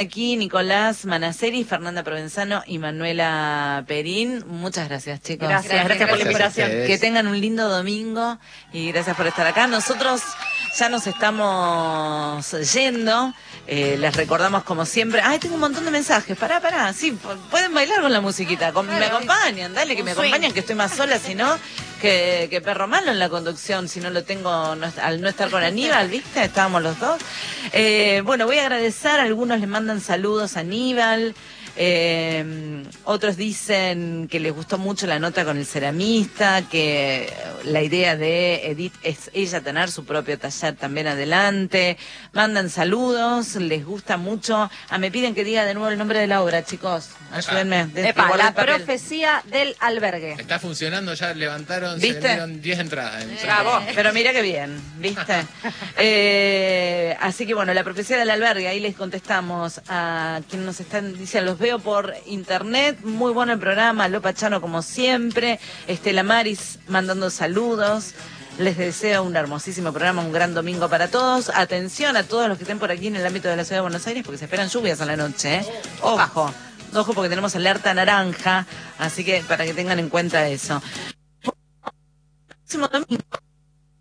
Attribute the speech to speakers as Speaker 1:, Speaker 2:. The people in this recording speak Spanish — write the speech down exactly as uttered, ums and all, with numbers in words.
Speaker 1: Aquí Nicolás Manaceri, Fernanda Provenzano y Manuela Perín. Muchas gracias, chicos.
Speaker 2: Gracias, gracias, gracias por la invitación.
Speaker 1: Que tengan un lindo domingo y gracias por estar acá. Nosotros ya nos estamos yendo. Eh, les recordamos como siempre. Ay, tengo un montón de mensajes. Pará, pará. Sí, pueden bailar con la musiquita. Con, me acompañan, dale, que me acompañan, que estoy más sola, si no, que, que perro malo en la conducción, si no lo tengo, no, al no estar con Aníbal, ¿viste? Estábamos los dos. Eh, bueno, voy a agradecer. Algunos les mandan saludos a Aníbal. Eh, otros dicen que les gustó mucho la nota con el ceramista, que la idea de Edith es ella tener su propio taller también adelante. Mandan saludos, les gusta mucho. Ah, me piden que diga de nuevo el nombre de la obra, chicos. Ayúdenme. De,
Speaker 2: Epa, la profecía del albergue.
Speaker 3: Está funcionando, ya levantaron,
Speaker 1: ¿viste?
Speaker 3: Se vendieron diez entradas.
Speaker 1: Eh, Bravo, pero mira qué bien, ¿viste? eh, así que bueno, la profecía del albergue, ahí les contestamos a quienes nos están diciendo, los veo por internet, muy bueno el programa, Lopa Chano como siempre, Estela Maris mandando saludos. Les deseo un hermosísimo programa, un gran domingo para todos. Atención a todos los que estén por aquí en el ámbito de la ciudad de Buenos Aires, porque se esperan lluvias a la noche, ¿eh? Ojo, ojo porque tenemos alerta naranja, así que para que tengan en cuenta eso. Próximo domingo.